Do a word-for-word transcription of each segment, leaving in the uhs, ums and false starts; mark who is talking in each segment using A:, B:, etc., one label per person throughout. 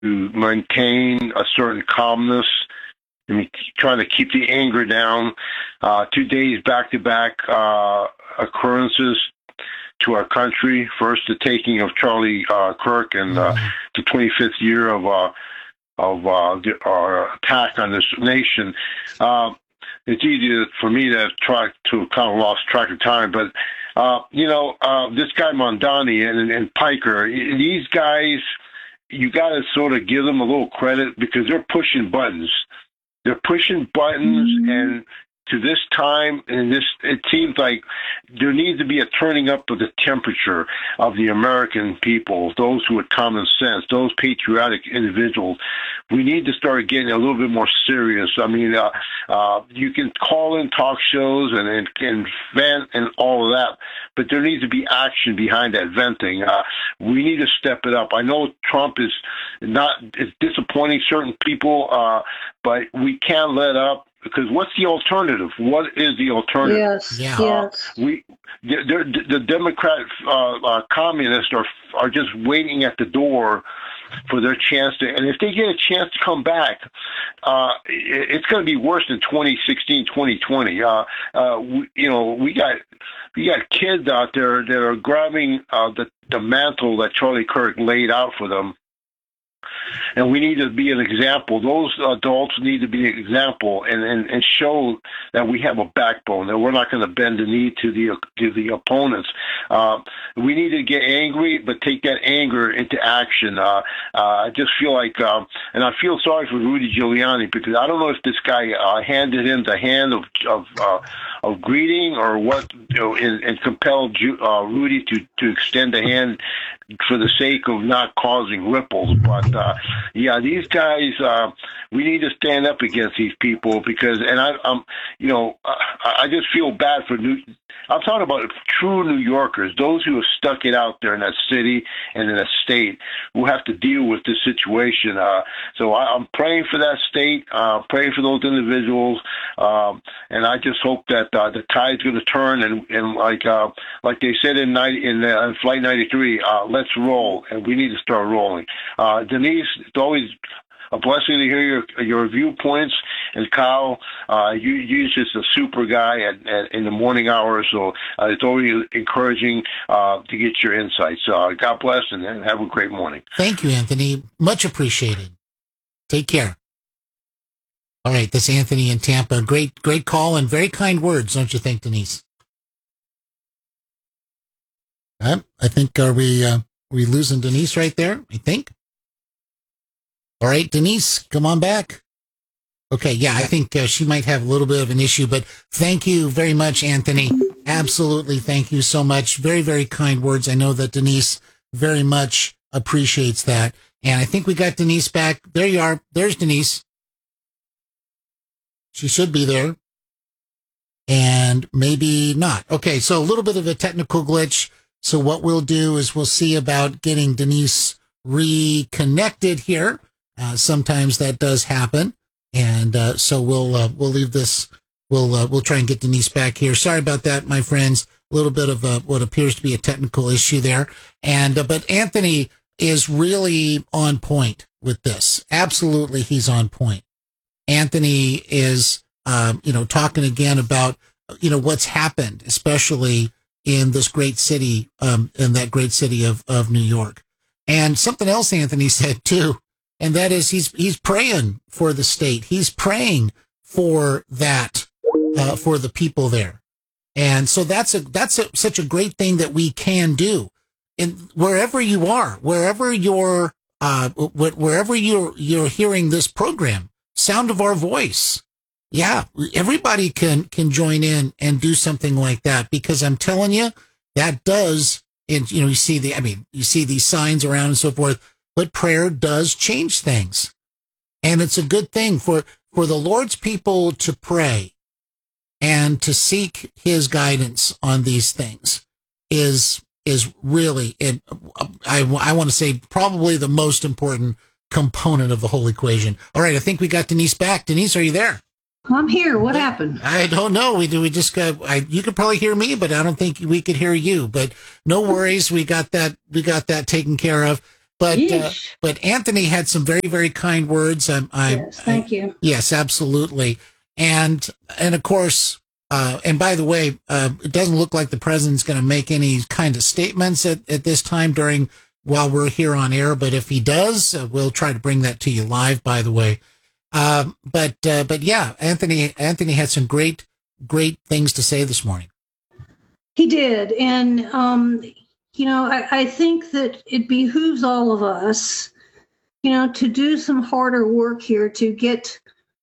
A: maintain a certain calmness. I mean, trying to keep the anger down. Uh, two days back-to-back uh, occurrences to our country. First, the taking of Charlie uh, Kirk and uh, the twenty-fifth year of uh, of uh, the, our attack on this nation. Uh, it's easy for me to try to kind of lost track of time, but uh, you know, uh, this guy Mondani and, and Piker, these guys, you got to sort of give them a little credit because they're pushing buttons. They're pushing buttons, mm-hmm. and to this time, and this, it seems like there needs to be a turning up of the temperature of the American people, those who have common sense, those patriotic individuals. We need to start getting a little bit more serious. I mean, uh, uh, you can call in talk shows and, and, and vent and all of that, but there needs to be action behind that venting. Uh, we need to step it up. I know Trump is not, is disappointing certain people, uh, but we can't let up. Because what's the alternative? What is the alternative?
B: Yes,
A: yeah.
B: yes.
A: Uh, we, the, the Democrat uh, uh, communists are are just waiting at the door for their chance to. And if they get a chance to come back, uh, it, it's going to be worse than twenty sixteen, twenty twenty. Uh, uh, we, you know, we got we got kids out there that are grabbing uh, the the mantle that Charlie Kirk laid out for them. And we need to be an example. Those adults need to be an example and, and, and show that we have a backbone, that we're not going to bend the knee to the to the opponents. Uh, we need to get angry, but take that anger into action. Uh, uh, I just feel like, um, and I feel sorry for Rudy Giuliani because I don't know if this guy uh, handed him the hand of of, uh, of greeting or what, you know, and, and compelled uh, Rudy to, to extend the hand for the sake of not causing ripples. But uh, yeah, these guys, uh, we need to stand up against these people because, and I, I'm, you know, I, I just feel bad for New. I'm talking about true New Yorkers, those who have stuck it out there in that city and in a state who have to deal with this situation. Uh, so I, I'm praying for that state, uh, praying for those individuals, um, and I just hope that uh, the tide's going to turn and, and like uh, like they said in ninety, in, uh, in Flight ninety-three, uh, let's roll, and we need to start rolling. Uh, Denise, it's always a blessing to hear your your viewpoints. And Kyle, uh, you, you're just a super guy at, at, in the morning hours, so uh, it's always encouraging uh, to get your insights. Uh, God bless and, and have a great morning.
C: Thank you, Anthony. Much appreciated. Take care. All right, that's Anthony in Tampa. Great, great call and very kind words, don't you think, Denise? Uh, I think, are we, uh, are we losing Denise right there? I think. All right, Denise, come on back. Okay, yeah, I think uh, she might have a little bit of an issue, but thank you very much, Anthony. Absolutely, thank you so much. Very, very kind words. I know that Denise very much appreciates that. And I think we got Denise back. There you are. There's Denise. She should be there. And maybe not. Okay, so a little bit of a technical glitch. So what we'll do is we'll see about getting Denise reconnected here. Uh, sometimes that does happen. And uh, so we'll uh, we'll leave this. We'll uh, we'll try and get Denise back here. Sorry about that, my friends. A little bit of a, what appears to be a technical issue there. And uh, but Anthony is really on point with this. Absolutely, he's on point. Anthony is um, you know talking again about you know what's happened, especially in this great city, um, in that great city of of New York. And something else Anthony said too. And that is, he's he's praying for the state. He's praying for that, uh, for the people there. And so that's a that's a, such a great thing that we can do. And wherever you are, wherever you're, uh, wherever you're you're hearing this program, sound of our voice, yeah, everybody can can join in and do something like that. Because I'm telling you, that does, and you know, you see the, I mean, you see these signs around and so forth. But prayer does change things. And it's a good thing for, for the Lord's people to pray and to seek his guidance on these things is, is really, it, I, I want to say probably the most important component of the whole equation. All right. I think we got Denise back. Denise, are you there?
B: I'm here. What happened?
C: I don't know. We do. We just got, I, you could probably hear me, but I don't think we could hear you, but no worries. We got that, we got that taken care of. But uh,
B: Yeesh.
C: but Anthony had some very, very kind words. I, I,
B: Yes, thank
C: I-
B: you.
C: Yes, absolutely. And and of course, uh, and by the way, uh, it doesn't look like the president's going to make any kind of statements at, at this time during while we're here on air. But if he does, uh, we'll try to bring that to you live. By the way, um, but uh, but yeah, Anthony Anthony had some great great things to say this morning.
B: He did. And, um, you know, I, I think that it behooves all of us, you know, to do some harder work here to get,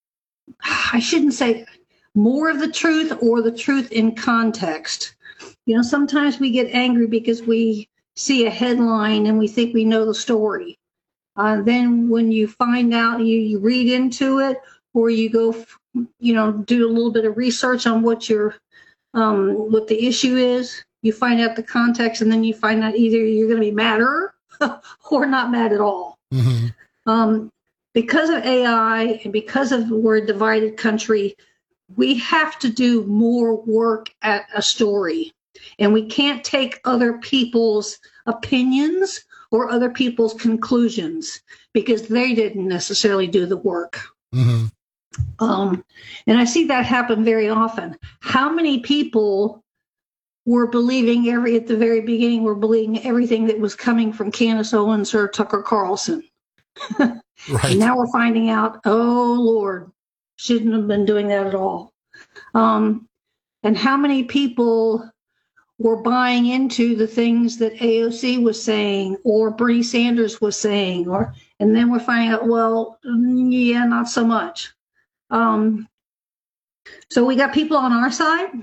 B: I shouldn't say more of the truth or the truth in context. You know, sometimes we get angry because we see a headline and we think we know the story. Uh, then when you find out, you, you read into it, or you go, you know, do a little bit of research on what your, um, what the issue is. You find out the context, and then you find out either you're going to be madder or not mad at all.
C: Mm-hmm.
B: Um, because of A I and because of we're a divided country, we have to do more work at a story. And we can't take other people's opinions or other people's conclusions because they didn't necessarily do the work.
C: Mm-hmm.
B: Um, and I see that happen very often. How many people were believing every at the very beginning were believing everything that was coming from Candace Owens or Tucker Carlson?
C: Right.
B: And now we're finding out, oh Lord, shouldn't have been doing that at all. Um, and how many people were buying into the things that A O C was saying or Bernie Sanders was saying, or and then we're finding out, well, yeah, not so much. Um, so we got people on our side,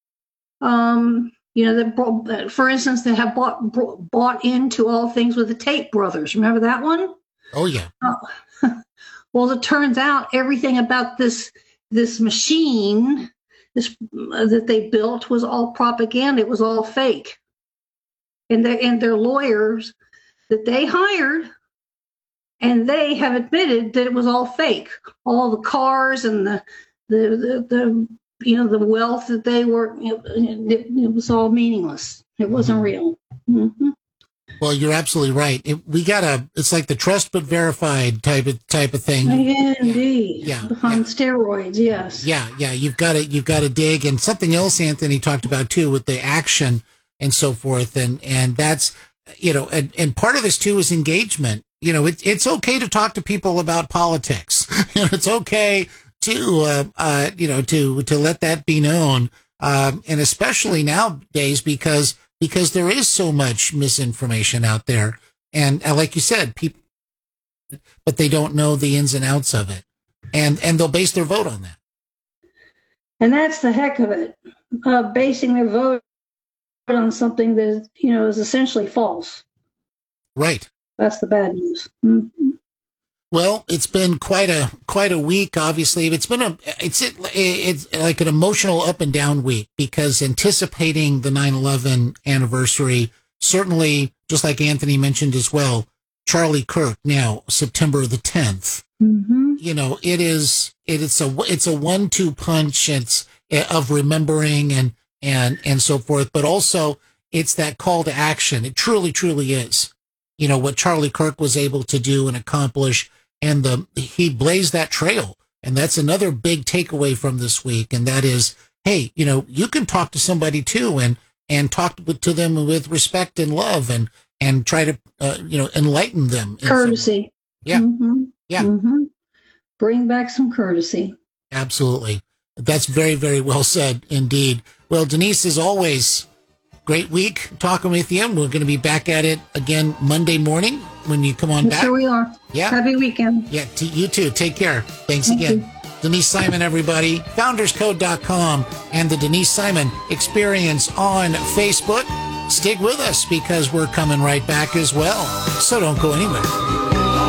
B: um, you know, that brought, for instance, that have bought bought into all things with the Tate brothers. Remember that one?
C: Oh yeah.
B: Oh. Well, it turns out everything about this this machine this uh, that they built was all propaganda. It was all fake, and their and their lawyers that they hired, and they have admitted that it was all fake. All the cars and the the the, the you know the wealth that they were, it, it, it was all meaningless. It wasn't real. Mm-hmm.
C: Well, you're absolutely right. It, we got a, it's like the trust but verified type of type of thing.
B: Yeah, indeed.
C: Yeah,
B: On
C: yeah.
B: steroids, yes.
C: Yeah, yeah. You've got to, you've got to dig, and something else Anthony talked about too with the action and so forth, and and that's, you know, and, and part of this too is engagement. You know, it, it's okay to talk to people about politics. You know, it's okay to, uh, uh, you know, to to let that be known, um, and especially nowadays because. Because there is so much misinformation out there. And uh, like you said, people, but they don't know the ins and outs of it. And and they'll base their vote on that.
B: And that's the heck of it. Uh, basing their vote on something that, you know, is essentially false.
C: Right.
B: That's the bad news. Mm-hmm.
C: Well, it's been quite a quite a week. Obviously, it's been a it's it, it's like an emotional up and down week because anticipating the nine eleven anniversary. Certainly, just like Anthony mentioned as well, Charlie Kirk now September the tenth.
B: Mm-hmm.
C: You know, it is it, it's a it's a one two punch. It's of remembering and and and so forth, but also it's that call to action. It truly, truly is. You know what Charlie Kirk was able to do and accomplish. And the he blazed that trail. And that's another big takeaway from this week. And that is, hey, you know, you can talk to somebody too and and talk to them with respect and love and and try to, uh, you know, enlighten them.
B: Courtesy.
C: Yeah.
B: Mm-hmm.
C: Yeah.
B: Mm-hmm. Bring back some courtesy.
C: Absolutely. That's very, very well said indeed. Well, Denise, as always, great week talking with you. We're going to be back at it again Monday morning when you come on
B: Yes,
C: back.
B: sure we are.
C: Yeah.
B: Happy weekend.
C: Yeah, to you too. Take care. Thanks
B: Thank
C: again.
B: you.
C: Denise Simon, everybody. founders code dot com and the Denise Simon Experience on Facebook. Stick with us because we're coming right back as well. So don't go anywhere.